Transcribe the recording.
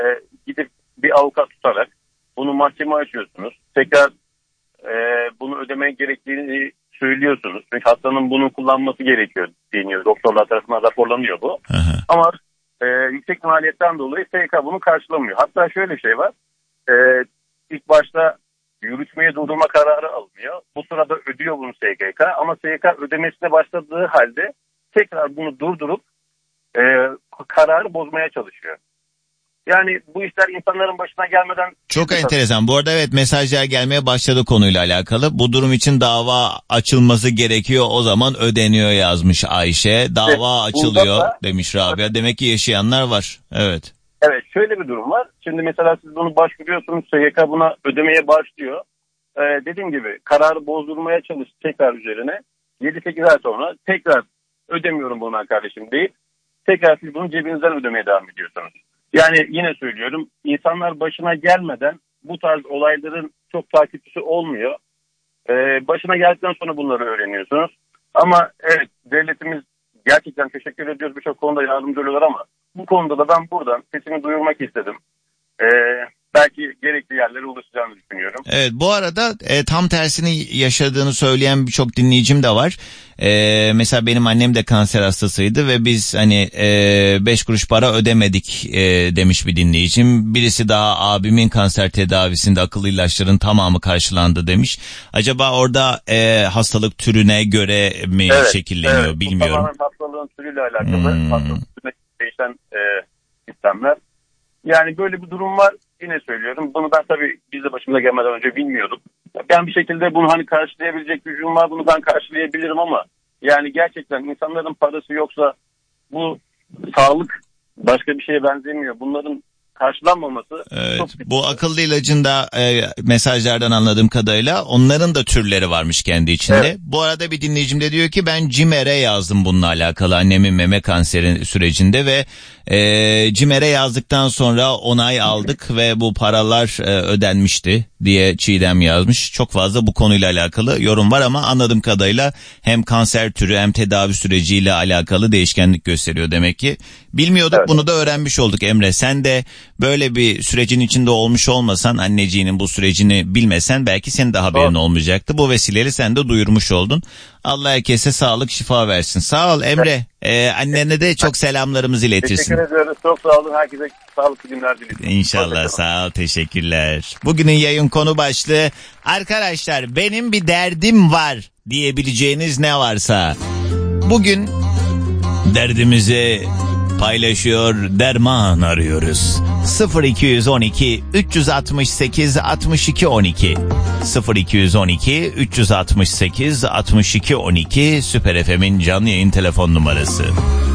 gidip bir avukat tutarak bunu mahkeme açıyorsunuz. Tekrar bunu ödemek gerektiğini söylüyorsunuz. Çünkü hastanın bunu kullanması gerekiyor deniyor. Doktorlar tarafından raporlanıyor bu. Aha. Ama yüksek maliyetten dolayı SGK bunu karşılamıyor. Hatta şöyle bir şey var. İlk başta yürütmeye durdurma kararı alınıyor. Bu sırada ödüyor bunu SGK. Ama SGK ödemesine başladığı halde tekrar bunu durdurup kararı bozmaya çalışıyor. Yani bu işler insanların başına gelmeden... Çok enteresan. Bu arada evet, mesajlar gelmeye başladı konuyla alakalı. Bu durum için dava açılması gerekiyor. O zaman ödeniyor yazmış Ayşe. Dava açılıyor demiş Rabia. Demek ki yaşayanlar var. Evet. Evet, şöyle bir durum var. Şimdi mesela siz bunu başvuruyorsunuz. SGK buna ödemeye başlıyor. Dediğim gibi kararı bozdurmaya çalıştı tekrar üzerine. 7-8 ay sonra tekrar ödemiyorum bunu kardeşim deyip tekrar siz bunu cebinizden ödemeye devam ediyorsunuz. Yani yine söylüyorum, insanlar başına gelmeden bu tarz olayların çok takipçisi olmuyor. Başına geldikten sonra bunları öğreniyorsunuz. Ama evet, devletimiz gerçekten teşekkür ediyoruz, birçok konuda yardımcı oluyorlar ama bu konuda da ben buradan sesimi duyurmak istedim. Belki gerekli yerlere ulaşacağını düşünüyorum. Evet, bu arada tam tersini yaşadığını söyleyen birçok dinleyicim de var. Mesela benim annem de kanser hastasıydı ve biz hani 5 kuruş para ödemedik demiş bir dinleyicim. Birisi daha abimin kanser tedavisinde akıllı ilaçların tamamı karşılandı demiş. Acaba orada hastalık türüne göre mi şekilleniyor bilmiyorum. Tamamen hastalığın türüyle alakalı. Hastalığın türüne değişen sistemler. Yani böyle bir durum var. Yine söylüyorum. Bunu ben tabii biz de başımıza gelmeden önce bilmiyordum. Ben bir şekilde bunu hani karşılayabilecek gücüm var. Bunu ben karşılayabilirim ama yani gerçekten insanların parası yoksa bu sağlık başka bir şeye benzemiyor. Bunların karşılanmaması çok... Bu akıllı ilacın da mesajlardan anladığım kadarıyla onların da türleri varmış kendi içinde. Evet. Bu arada bir dinleyicim de diyor ki ben CİMER'e yazdım bununla alakalı annemin meme kanseri sürecinde ve CİMER'e yazdıktan sonra onay aldık ve bu paralar ödenmişti diye Çiğdem yazmış. Çok fazla bu konuyla alakalı yorum var ama anladığım kadarıyla hem kanser türü hem tedavi süreciyle alakalı değişkenlik gösteriyor demek ki. Bilmiyorduk, evet. Bunu da öğrenmiş olduk Emre. Sen de böyle bir sürecin içinde olmuş olmasan, anneciğinin bu sürecini bilmesen belki senin de haberin olmayacaktı. Bu vesileyle sen de duyurmuş oldun. Allah herkese sağlık, şifa versin. Sağ ol Emre. Annene de çok selamlarımızı iletirsin. Teşekkür ediyoruz. Çok sağ olun. Herkese sağlıklı günler diliyorum. İnşallah. Sağ ol. Teşekkürler. Bugünün yayın konu başlığı, arkadaşlar benim bir derdim var diyebileceğiniz ne varsa bugün derdimizi paylaşıyor, derman arıyoruz. 0212 368 62 12 0212 368 62 12 Süper FM'in canlı yayın telefon numarası.